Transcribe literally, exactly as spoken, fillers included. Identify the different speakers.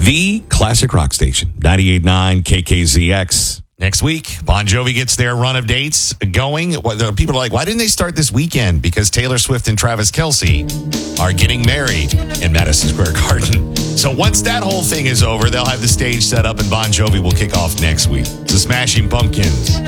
Speaker 1: The classic rock station, ninety-eight point nine K K Z X.
Speaker 2: Next week, Bon Jovi gets their run of dates going. People are like, why didn't they start this weekend? Because Taylor Swift and Travis Kelce are getting married in Madison Square Garden. So once that whole thing is over, they'll have the stage set up and Bon Jovi will kick off next week. The Smashing Pumpkins.